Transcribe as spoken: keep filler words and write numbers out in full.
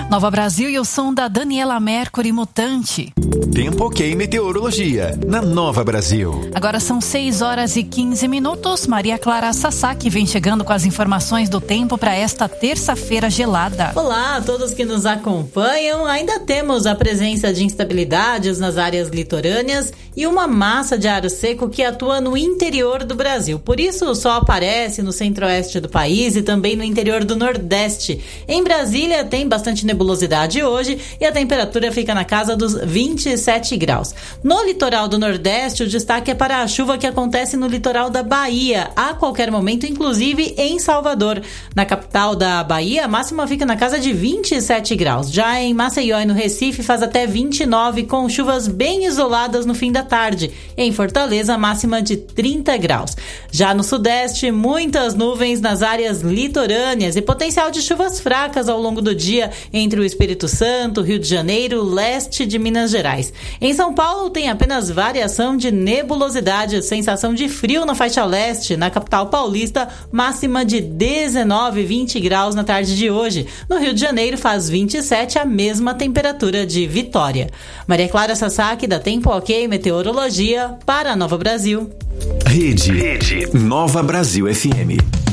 Nova Brasil e o som da Daniela Mercury, Mutante. Tempo ok, meteorologia, na Nova Brasil. Agora são seis horas e quinze minutos. Maria Clara Sasaki vem chegando com as informações do tempo para esta terça-feira gelada. Olá a todos que nos acompanham. Ainda temos a presença de instabilidades nas áreas litorâneas e uma massa de ar seco que atua no interior do Brasil. Por isso o sol aparece no centro-oeste do país e também no interior do Nordeste. Em Brasília tem bastante nebulosidade hoje e a temperatura fica na casa dos vinte e sete graus. No litoral do Nordeste, o destaque é para a chuva que acontece no litoral da Bahia, a qualquer momento, inclusive em Salvador. Na capital da Bahia, a máxima fica na casa de vinte e sete graus. Já em Maceió e no Recife faz até vinte e nove, com chuvas bem isoladas no fim da tarde. Em Fortaleza, a máxima de trinta graus. Já no Sudeste, muitas nuvens nas áreas litorâneas e potencial de chuvas fracas ao longo do dia entre o Espírito Santo, Rio de Janeiro, leste de Minas Gerais. Em São Paulo tem apenas variação de nebulosidade, sensação de frio na faixa leste. Na capital paulista, máxima de dezenove, vinte graus na tarde de hoje. No Rio de Janeiro faz vinte e sete, a mesma temperatura de Vitória. Maria Clara Sasaki, da Tempo Ok Meteorologia, para a Nova Brasil. Rede, Rede Nova Brasil F M.